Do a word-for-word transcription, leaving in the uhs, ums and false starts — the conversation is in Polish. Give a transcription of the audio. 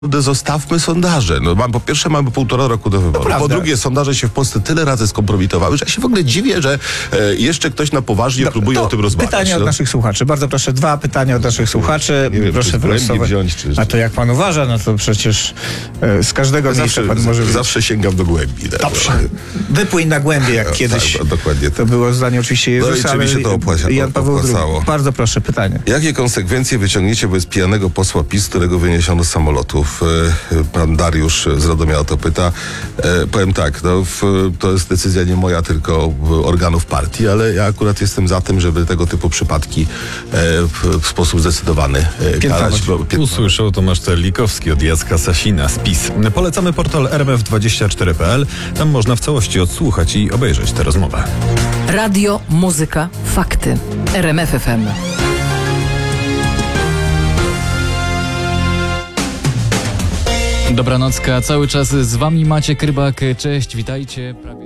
Zostawmy sondaże. No, mam, po pierwsze mamy półtora roku do wyboru. Po drugie, sondaże się w Polsce tyle razy skompromitowały, że ja się w ogóle dziwię, że e, jeszcze ktoś na poważnie Dobrze, próbuje o tym rozmawiać. Pytania no. od naszych słuchaczy. Bardzo proszę, dwa pytania od naszych słuchaczy. Nie wiem, proszę czy z głębi wylosować. wziąć, czy- A to jak pan uważa, no to przecież e, z każdego Zawsze, miejsca pan może... z, zawsze sięgam do głębi. Tak? Dobrze. Wypłyń na głębie, jak Tak, kiedyś. tak, dokładnie To tak. było zdanie oczywiście No i Jezusa, czy mi ale się to opłaca- Jan Paweł opłacało? drugi. Bardzo proszę, pytanie. Jakie konsekwencje wyciągniecie wobec pijanego posła PiS, którego wyniesiono z samolotów? E, Pan Dariusz z Radomia o to pyta. E, powiem tak, no, w, to jest decyzja nie moja, tylko organów partii, ale ja akurat jestem za tym, żeby tego typu przypadki e, w, w sposób zdecydowany e, karać. Bo, pię- Usłyszał Tomasz Terlikowski od Jacka Sasina z PiS. Polecamy portal r m f dwadzieścia cztery kropka p l. Tam można w całości odsłuchać i obejrzeć tę rozmowę. Radio, muzyka, fakty. R M F F M. Dobranocka, cały czas z wami Maciek Rybak. Cześć, witajcie. Prawie